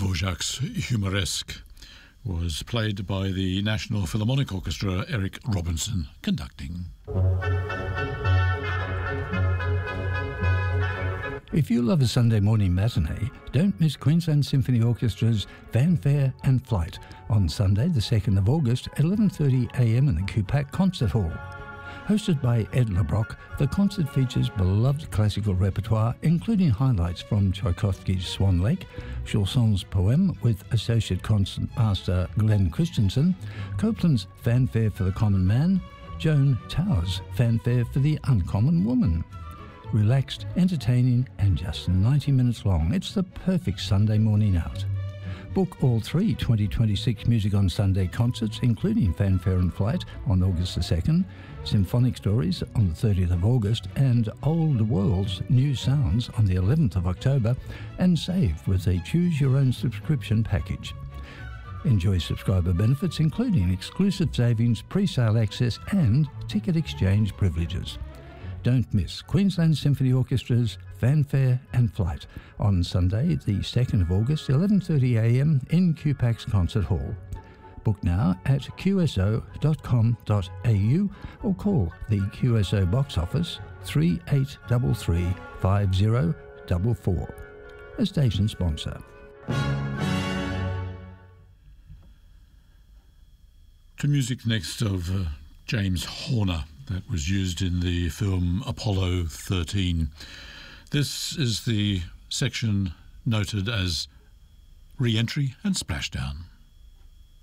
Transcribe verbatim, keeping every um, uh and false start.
Dvorak's Humoresque was played by the National Philharmonic Orchestra, Eric Robinson conducting. If you love a Sunday morning matinee, don't miss Queensland Symphony Orchestra's Fanfare and Flight on Sunday the second of August at eleven thirty a m in the Cupac Concert Hall. Hosted by Ed LeBrock, the concert features beloved classical repertoire, including highlights from Tchaikovsky's Swan Lake, Chausson's Poème with Associate Concertmaster Glenn Christensen, Copland's Fanfare for the Common Man, Joan Towers' Fanfare for the Uncommon Woman. Relaxed, entertaining, and just ninety minutes long, it's the perfect Sunday morning out. Book all three twenty twenty-six Music on Sunday concerts, including Fanfare and Flight on August the second, Symphonic Stories on the thirtieth of August, and Old Worlds New Sounds on the eleventh of October, and save with a choose-your-own subscription package. Enjoy subscriber benefits, including exclusive savings, pre-sale access, and ticket exchange privileges. Don't miss Queensland Symphony Orchestra's Fanfare and Flight on Sunday the second of August, eleven thirty a m in Cupac's Concert Hall. Book now at q s o dot com dot a u or call the Q S O box office three eight three three five zero four four. A station sponsor. To music next of uh, James Horner, that was used in the film Apollo thirteen. This is the section noted as re-entry and splashdown.